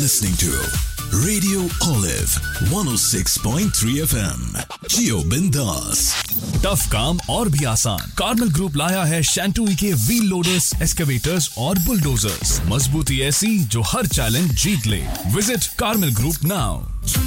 listening to Radio Olive 106.3 FM. Jio Bindas. Tough काम और भी आसान। कार्मल ग्रुप लाया है शैंटूई के व्हील लोडर्स, एक्सकेवेटर्स और बुलडोजर्स। मजबूती ऐसी जो हर चैलेंज जीत ले। Visit Carmel group now.